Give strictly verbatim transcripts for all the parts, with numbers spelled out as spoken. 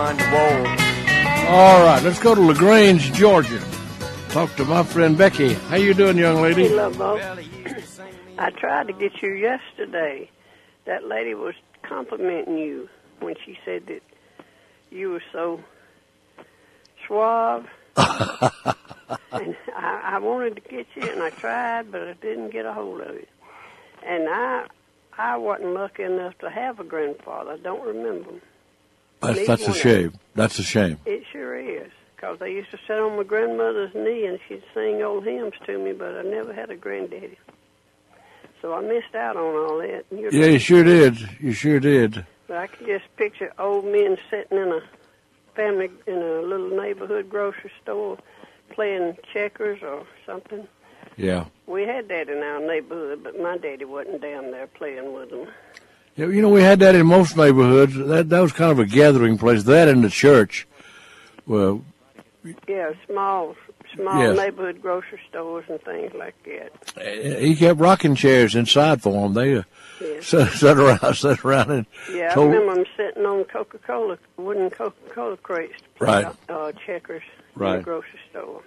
behind the wall. All right, let's go to LaGrange, Georgia. Talk to my friend Becky. How you doing, young lady? Hey, love, Bo. I tried to get you yesterday. That lady was complimenting you when she said that you were so suave. And I, I wanted to get you, and I tried, but I didn't get a hold of it. And I I wasn't lucky enough to have a grandfather. I don't remember him. That's, that's a shame. That's a shame. It sure is, because I used to sit on my grandmother's knee, and she'd sing old hymns to me, but I never had a granddaddy. So I missed out on all that. And you're Yeah, you sure did. You sure did. But I could just picture old men sitting in a family, in a little neighborhood grocery store, playing checkers or something. Yeah. We had that in our neighborhood, but my daddy wasn't down there playing with them. Yeah, you know, we had that in most neighborhoods. That that was kind of a gathering place. That in the church. Well. Yeah, small, small yes. neighborhood grocery stores and things like that. He kept rocking chairs inside for them. They uh, yeah. sat, sat around, sat around and yeah, told, I remember them sitting on Coca-Cola, wooden Coca-Cola crates to play right. out, uh, checkers right. in the grocery store.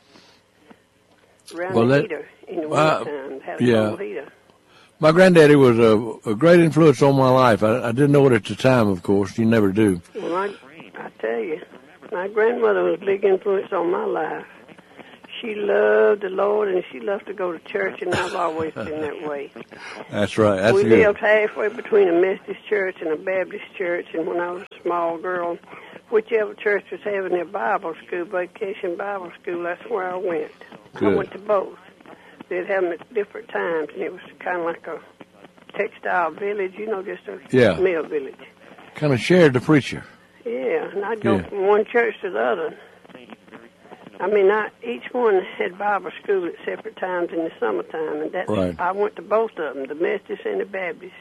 Around well, the that, heater in the uh, wintertime, had a yeah. cold heater. My granddaddy was a, a great influence on my life. I, I didn't know it at the time, of course. You never do. Well, I, I tell you, my grandmother was a big influence on my life. She loved the Lord, and she loved to go to church, and I've always been that way. That's right. That's we good. lived halfway between a Methodist church and a Baptist church, and when I was a small girl, whichever church was having their Bible school, vacation Bible school, that's where I went. Good. I went to both. They'd have them at different times, and it was kind of like a textile village, you know, just a yeah. mill village. Kind of shared the preacher. Yeah, and I'd go yeah. from one church to the other. I mean, I, each one had Bible school at separate times in the summertime, and that's, right. I went to both of them, the Methodist and the Baptist.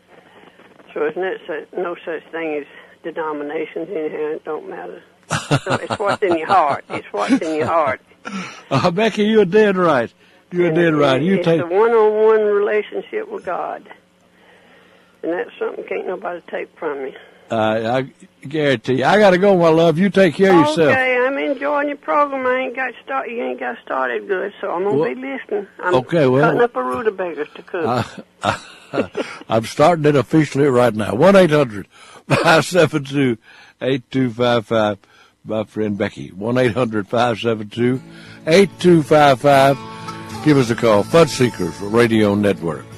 So it's not such, no such thing as denominations in here. It don't matter. So it's what's in your heart. It's what's in your heart. Uh, Becky, you're dead right. You're and dead right. You it's take a one-on-one relationship with God, and that's something can't nobody take from you. Uh, I guarantee you. I got to go, my love. You take care of yourself. Okay, I'm enjoying your program. I ain't got start. You ain't got started good, so I'm gonna well, be listening. I'm okay, well, cutting up a rutabaga to cook. I, I, I'm starting it officially right now. One eight hundred five seven two eight two five five. My friend Becky. One eight hundred five seven two eight two five five. Give us a call. Fun Seekers Radio Network.